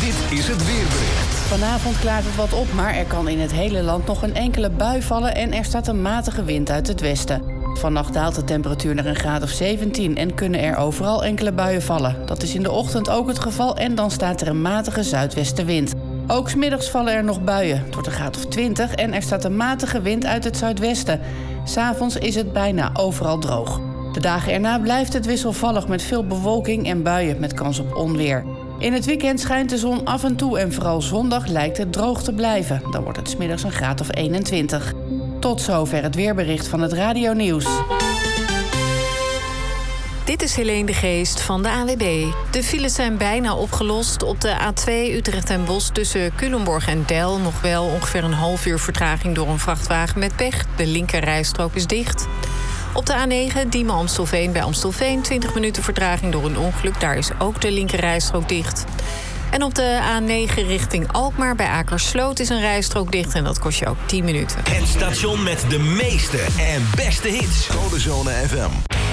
Dit is het weerbericht. Vanavond klaart het wat op, maar er kan in het hele land nog een enkele bui vallen en er staat een matige wind uit het westen. Vannacht daalt de temperatuur naar een graad of 17 en kunnen er overal enkele buien vallen. Dat is in de ochtend ook het geval en dan staat er een matige zuidwestenwind. Ook 's middags vallen er nog buien. Het wordt een graad of 20 en er staat een matige wind uit het zuidwesten. 's Avonds is het bijna overal droog. De dagen erna blijft het wisselvallig met veel bewolking en buien met kans op onweer. In het weekend schijnt de zon af en toe en vooral zondag lijkt het droog te blijven. Dan wordt het 's middags een graad of 21. Tot zover het weerbericht van het Radio Nieuws. Dit is Helene de Geest van de ANWB. De files zijn bijna opgelost. Op de A2 Utrecht en Bosch tussen Culemborg en Deil nog wel ongeveer een half uur vertraging door een vrachtwagen met pech. De linkerrijstrook is dicht. Op de A9 Diemen-Amstelveen bij Amstelveen 20 minuten vertraging door een ongeluk. Daar is ook de linkerrijstrook dicht. En op de A9 richting Alkmaar bij Akersloot is een rijstrook dicht en dat kost je ook 10 minuten. Het station met de meeste en beste hits. Codezone FM.